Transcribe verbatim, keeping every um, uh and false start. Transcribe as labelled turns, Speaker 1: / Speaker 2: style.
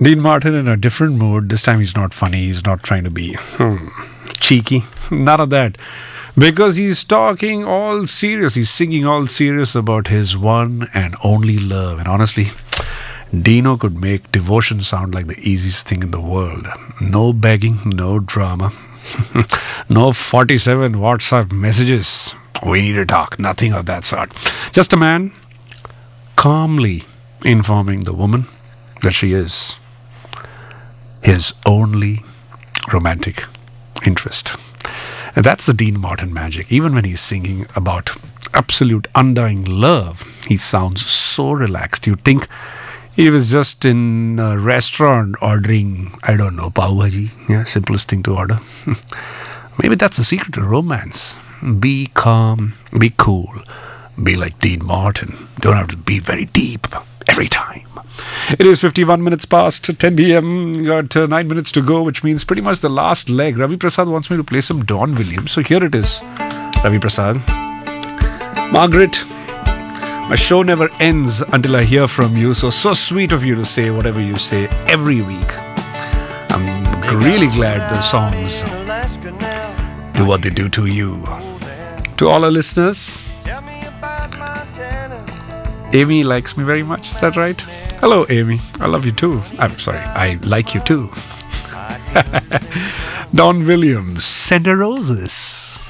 Speaker 1: Dean Martin in a different mood. This time he's not funny. He's not trying to be hmm, cheeky. None of that. Because he's talking all serious. He's singing all serious about his one and only love. And honestly, Dino could make devotion sound like the easiest thing in the world. No begging, no drama. No forty-seven WhatsApp messages. We need to talk. Nothing of that sort. Just a man calmly informing the woman that she is his only romantic interest. And that's the Dean Martin magic. Even when he's singing about absolute undying love, he sounds so relaxed. You'd think he was just in a restaurant ordering, I don't know, pav bhaji. Yeah, simplest thing to order. Maybe that's the secret to romance. Be calm, be cool, be like Dean Martin. Don't have to be very deep every time. It is fifty-one minutes past ten p.m. Got uh, nine minutes to go, which means pretty much the last leg. Ravi Prasad wants me to play some Don Williams. So here it is. Ravi Prasad. Margaret, my show never ends until I hear from you. So, so sweet of you to say whatever you say every week. I'm really glad the songs do what they do to you. To all our listeners, Amy likes me very much. Is that right? Hello, Amy. I love you too. I'm sorry. I like you too. Don Williams, Send her Roses.